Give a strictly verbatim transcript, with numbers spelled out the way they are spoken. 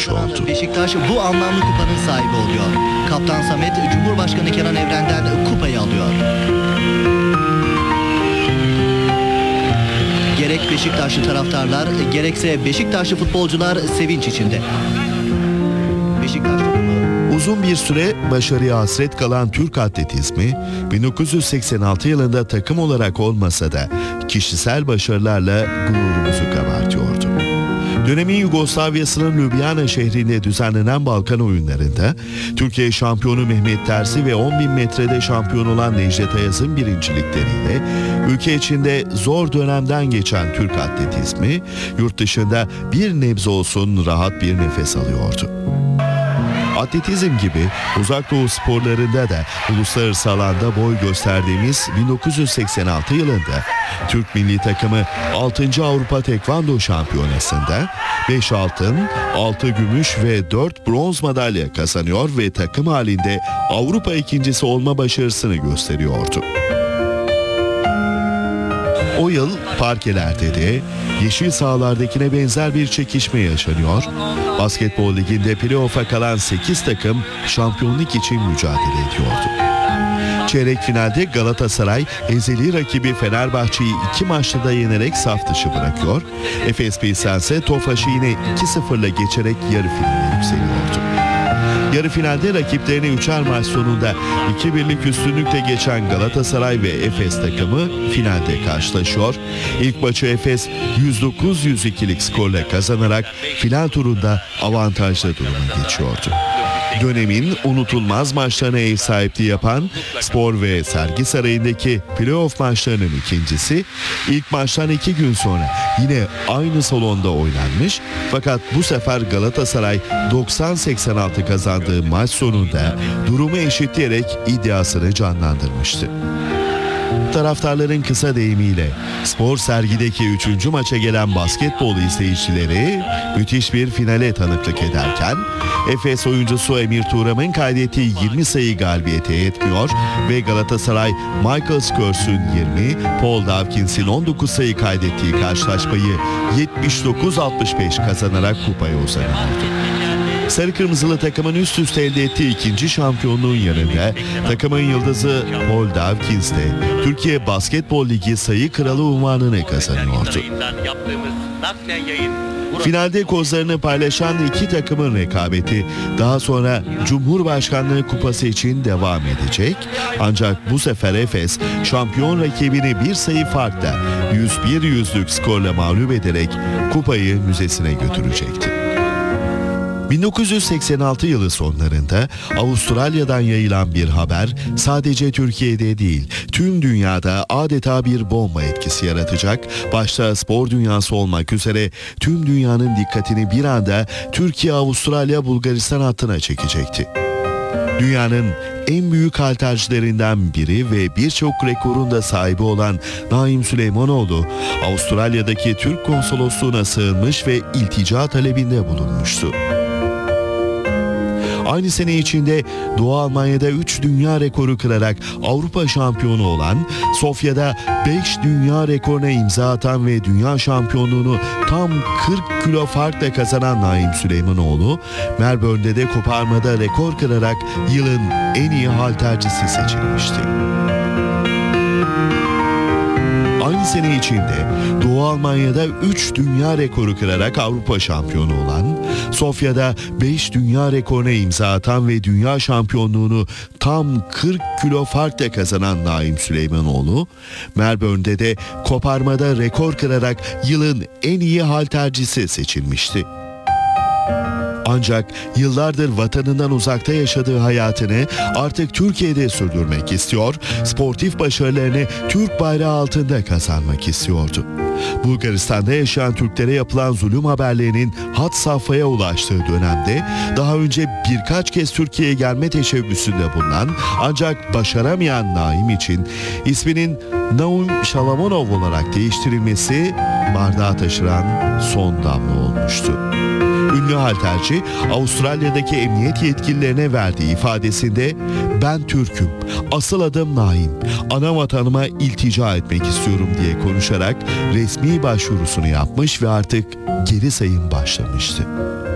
almış oldu. Beşiktaş bu anlamlı kupanın sahibi oluyor. Kaptan Samet, Cumhurbaşkanı Kenan Evren'den kupayı alıyor. Gerek Beşiktaşlı taraftarlar, gerekse Beşiktaşlı futbolcular sevinç içinde. Beşiktaş takımı Uzun bir süre başarıya hasret kalan Türk atletizmi, bin dokuz yüz seksen altı yılında takım olarak olmasa da kişisel başarılarla gururumuzu kabartıyordu. Dönemin Yugoslavya'sının Ljubljana şehrinde düzenlenen Balkan oyunlarında Türkiye şampiyonu Mehmet Terzi ve on bin metrede şampiyon olan Necdet Ayaz'ın birincilikleriyle ülke içinde zor dönemden geçen Türk atletizmi yurt dışında bir nebze olsun rahat bir nefes alıyordu. Atletizm gibi uzak doğu sporlarında da uluslararası alanda boy gösterdiğimiz bin dokuz yüz seksen altı yılında Türk milli takımı altıncı Avrupa Tekvando Şampiyonası'nda beş altın, altı gümüş ve dört bronz madalya kazanıyor ve takım halinde Avrupa ikincisi olma başarısını gösteriyordu. O yıl parkelerde de yeşil sahalardakine benzer bir çekişme yaşanıyor. Basketbol liginde playoff'a kalan sekiz takım şampiyonluk için mücadele ediyordu. Çeyrek finalde Galatasaray ezeli rakibi Fenerbahçe'yi iki maçta da yenerek saf dışı bırakıyor. Efes Pilsen ise Tofaş'ı yine iki sıfırla geçerek yarı finale yükseliyordu. Yarı finalde rakiplerini üçer maç sonunda iki birlik üstünlükle geçen Galatasaray ve Efes takımı finalde karşılaşıyor. İlk maçı Efes yüz dokuz yüz ikilik skorla kazanarak final turunda avantajlı duruma geçiyordu. Dönemin unutulmaz maçlarına ev sahipliği yapan Spor ve Sergi Sarayı'ndaki playoff maçlarının ikincisi ilk maçtan iki gün sonra yine aynı salonda oynanmış, fakat bu sefer Galatasaray doksan seksen altı kazandığı maç sonunda durumu eşitleyerek iddiasını canlandırmıştı. Taraftarların kısa deyimiyle Spor Sergi'deki üçüncü maça gelen basketbol izleyicileri müthiş bir finale tanıklık ederken Efes oyuncusu Emir Turam'ın kaydettiği yirmi sayı galibiyete yetmiyor ve Galatasaray Michael Scores'un yirmi, Paul Dawkins'in on dokuz sayı kaydettiği karşılaşmayı yetmiş dokuz altmış beş kazanarak kupaya uzanıyordu. Sarı Kırmızılı takımın üst üste elde ettiği ikinci şampiyonluğun yanında takımın yıldızı Paul Dawkins de Türkiye Basketbol Ligi sayı kralı unvanını kazanıyordu. Finalde kozlarını paylaşan iki takımın rekabeti daha sonra Cumhurbaşkanlığı Kupası için devam edecek. Ancak bu sefer Efes şampiyon rakibini bir sayı farkla yüz bir yüzlük skorla mağlup ederek kupayı müzesine götürecekti. bin dokuz yüz seksen altı yılı sonlarında Avustralya'dan yayılan bir haber sadece Türkiye'de değil, tüm dünyada adeta bir bomba etkisi yaratacak. Başta spor dünyası olmak üzere tüm dünyanın dikkatini bir anda Türkiye-Avustralya-Bulgaristan hattına çekecekti. Dünyanın en büyük haltercilerinden biri ve birçok rekorun da sahibi olan Naim Süleymanoğlu, Avustralya'daki Türk konsolosluğuna sığınmış ve iltica talebinde bulunmuştu. Aynı sene içinde Doğu Almanya'da üç dünya rekoru kırarak Avrupa şampiyonu olan, Sofya'da beş dünya rekoruna imza atan ve dünya şampiyonluğunu tam kırk kilo farkla kazanan Naim Süleymanoğlu, Melbourne'de de koparmada rekor kırarak yılın en iyi haltercisi seçilmişti. Aynı sene içinde Doğu Almanya'da üç dünya rekoru kırarak Avrupa şampiyonu olan, Sofya'da beş dünya rekoruna imza atan ve dünya şampiyonluğunu tam kırk kilo farkla kazanan Naim Süleymanoğlu, Melbourne'de de koparmada rekor kırarak yılın en iyi haltercisi seçilmişti. Ancak yıllardır vatanından uzakta yaşadığı hayatını artık Türkiye'de sürdürmek istiyor, sportif başarılarını Türk bayrağı altında kazanmak istiyordu. Bulgaristan'da yaşayan Türklere yapılan zulüm haberlerinin had safhaya ulaştığı dönemde daha önce birkaç kez Türkiye'ye gelme teşebbüsünde bulunan ancak başaramayan Naim için isminin Naum Shalamonov olarak değiştirilmesi bardağı taşıran son damla olmuştu. Ünlü halterci Avustralya'daki emniyet yetkililerine verdiği ifadesinde "Ben Türk'üm, asıl adım Naim, ana vatanıma iltica etmek istiyorum" diye konuşarak resmi başvurusunu yapmış ve artık geri sayım başlamıştı.